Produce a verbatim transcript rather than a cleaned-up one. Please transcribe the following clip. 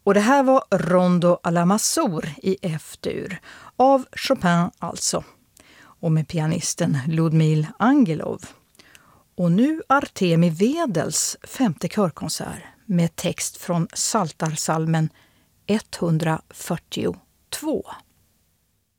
Och det här var Rondo alla Mazur i F-dur, av Chopin alltså, och med pianisten Ludmil Angelov. Och nu Artemi Wedels femte körkonsert med text från Psaltarpsalmen etthundrafyrtiotvå.